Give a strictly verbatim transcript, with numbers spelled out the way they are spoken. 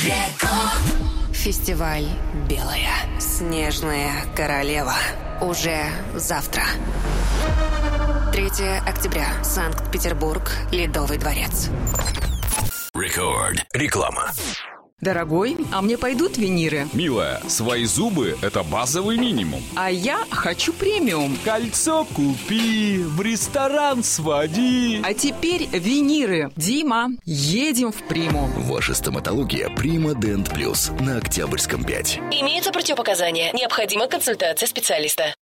Фестиваль «Белая снежная королева» уже завтра. третьего октября. Санкт-Петербург. Ледовый дворец. Рекорд. Реклама. Дорогой, а мне пойдут виниры? Милая, свои зубы – это базовый минимум. А я хочу премиум. Кольцо купи, в ресторан своди. А теперь виниры. Дима, едем в Приму. Ваша стоматология Прима Дент Плюс на Октябрьском пять. Имеются противопоказания. Необходима консультация специалиста.